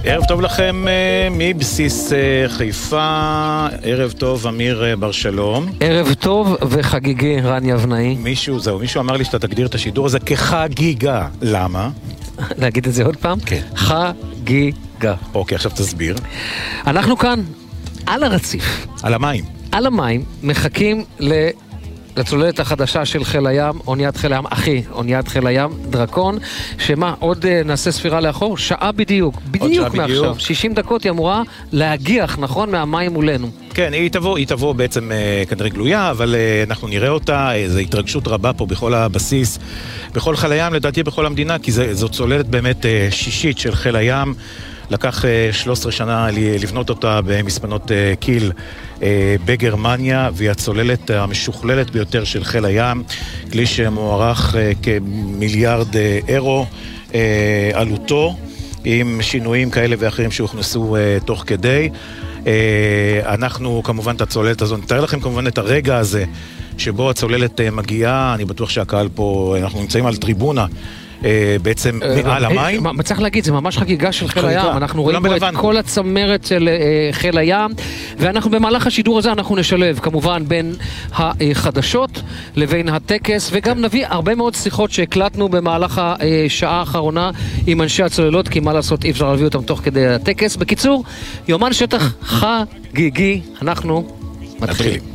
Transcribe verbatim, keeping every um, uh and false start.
ערב טוב לכם מבסיס חיפה, ערב טוב אמיר בר שלום. ערב טוב וחגיגי רן יבנאי. מישהו, זהו, מישהו אמר לי שאתה תגדיר את השידור הזה כחגיגה. למה? להגיד את זה עוד פעם? כן. חגיגה. אוקיי, עכשיו תסביר. אנחנו כאן על הרציף. על המים. על המים, מחכים ל... לצוללת החדשה של חיל הים, אוניית חיל הים, אחי, אוניית חיל הים, דרקון, שמה, עוד uh, נעשה ספירה לאחור? שעה בדיוק, בדיוק מעכשיו, שישים דקות היא אמורה להגיח, נכון, מהמים מולנו. כן, היא תבוא, היא תבוא בעצם uh, כנראה גלויה, אבל uh, אנחנו נראה אותה, איזו התרגשות רבה פה בכל הבסיס, בכל חיל הים, לדעתי בכל המדינה, כי זה, זו צוללת באמת uh, שישית של חיל הים, לקח שלוש עשרה שנה לבנות אותה במספנות קיל בגרמניה, והיא הצוללת המשוכללת ביותר של חיל הים, כלי שמוערך כמיליארד אירו עלותו, עם שינויים כאלה ואחרים שהוכנסו תוך כדי. אנחנו כמובן את הצוללת הזו, נתאר לכם כמובן את הרגע הזה שבו הצוללת מגיעה, אני בטוח שהקהל פה, אנחנו נמצאים על טריבונה בעצם מעל המים. מה צריך להגיד, זה ממש חגיגה של חיל הים, אנחנו רואים פה את כל הצמרת של חיל הים, ואנחנו במהלך השידור הזה אנחנו נשלב כמובן בין החדשות לבין הטקס, וגם נביא הרבה מאוד שיחות שהקלטנו במהלך השעה האחרונה עם אנשי הצוללות, כי מה לעשות, אי אפשר להביא אותם תוך כדי הטקס. בקיצור, יומן שטח חגיגי, אנחנו מתחילים.